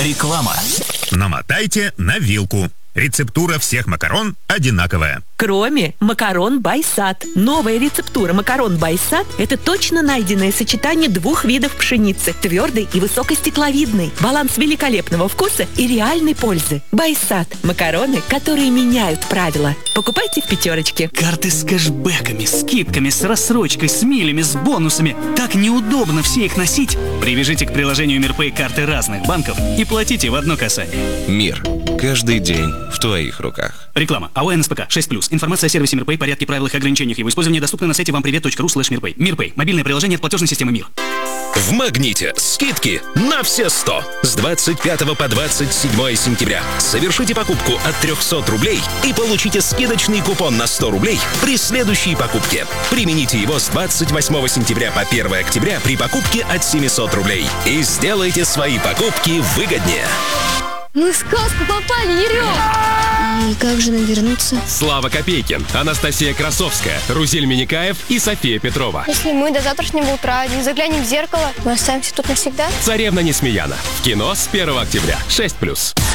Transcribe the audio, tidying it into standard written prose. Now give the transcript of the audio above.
Реклама. Намотайте на вилку. Рецептура всех макарон одинаковая. Кроме макарон Байсад. Новая рецептура макарон Байсад – это точно найденное сочетание двух видов пшеницы – твердой и высокостекловидной. Баланс великолепного вкуса и реальной пользы. Байсад – макароны, которые меняют правила. Покупайте в пятерочке. Карты с кэшбэками, скидками, с рассрочкой, с милями, с бонусами. Так неудобно все их носить. Привяжите к приложению Мирпэй карты разных банков и платите в одно касание. Мир. Каждый день в твоих руках. Реклама. АО НСПК 6+. Информация о сервисе Мирпэй, порядке, правилах и ограничениях его использования доступна на сайте вампривет.ру/Мирпэй. Мирпэй. Мобильное приложение от платежной системы Мир. В Магните скидки на все 100. С 25 по 27 сентября. Совершите покупку от 300 рублей и получите скидочный купон на 100 рублей при следующей покупке. Примените его с 28 сентября по 1 октября при покупке от 700 рублей. И сделайте свои покупки выгоднее. Мы в сказку попали, Ерём! И как же нам вернуться? Слава Копейкин, Анастасия Красовская, Рузель Миникаев и София Петрова. Если мы до завтрашнего утра не заглянем в зеркало, мы останемся тут навсегда? Царевна Несмеяна. В кино с 1 октября. 6+.